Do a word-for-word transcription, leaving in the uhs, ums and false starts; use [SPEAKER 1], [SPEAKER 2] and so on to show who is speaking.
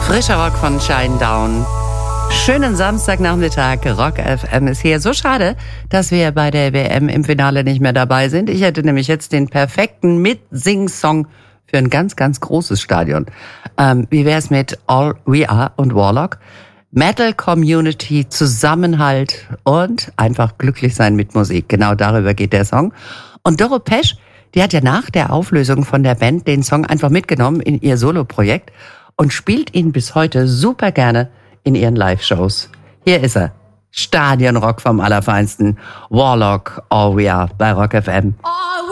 [SPEAKER 1] Frischer Rock von Shinedown. Schönen Samstagnachmittag, Rock F M ist hier. So schade, dass wir bei der W M im Finale nicht mehr dabei sind. Ich hätte nämlich jetzt den perfekten Mitsing-Song für ein ganz, ganz großes Stadion. Ähm, wie wär's mit All We Are und Warlock? Metal Community, Zusammenhalt und einfach glücklich sein mit Musik. Genau darüber geht der Song. Und Doro Pesch, die hat ja nach der Auflösung von der Band den Song einfach mitgenommen in ihr Soloprojekt und spielt ihn bis heute super gerne in ihren Live-Shows. Hier ist er. Stadionrock vom Allerfeinsten. Warlock, All We Are bei Rock F M.
[SPEAKER 2] Oh.